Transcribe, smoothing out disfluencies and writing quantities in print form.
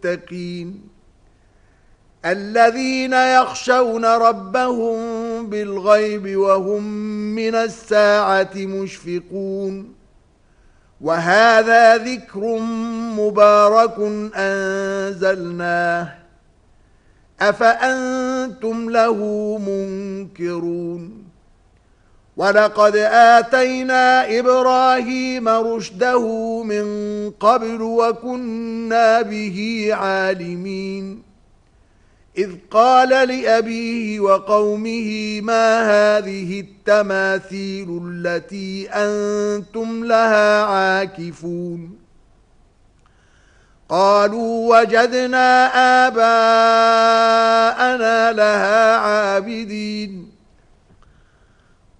المتقين الذين يخشون ربهم بالغيب وهم من الساعة مشفقون وهذا ذكر مبارك أنزلناه أفأنتم له منكرون ولقد آتينا إبراهيم رشده من قبل وكنا به عالمين إذ قال لأبيه وقومه ما هذه التماثيل التي أنتم لها عاكفون قالوا وجدنا آباءنا لها عابدين